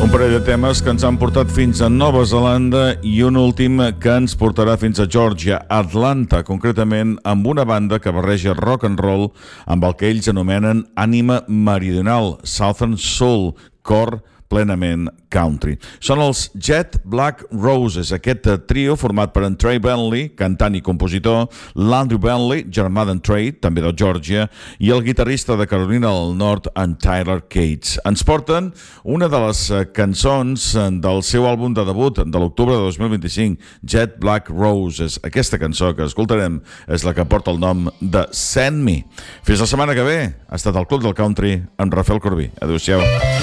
Un parell de temes que ens han portat fins a Nova Zelanda i un últim que ens portarà fins a Georgia, Atlanta, concretament amb una banda que barreja rock and roll amb el que ells anomenen ànima meridional, Southern Soul, cor plenament country. Són els Jet Black Roses, aquest trio format per en Trey Bentley, cantant i compositor, l'Andrew Bentley, germà d'en Trey, també de Georgia, i el guitarrista de Carolina del Nord, en Tyler Cates. Ens porten una de les cançons del seu àlbum de debut de l'octubre de 2025, Jet Black Roses. Aquesta cançó que escoltarem és la que porta el nom de Send Me. Fins la setmana que ve. Ha estat el Club del Country amb Rafael Corbí. Adéu-siau.